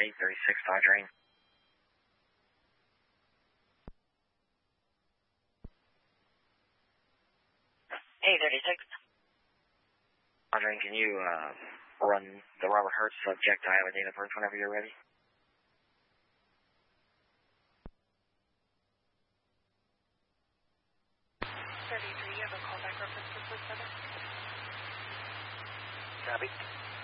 836 Dodgering. 836. Dodgering, can you run the Robert Hertz subject Iowa date of birth whenever you're ready? You have a callback reference for 7? Copy.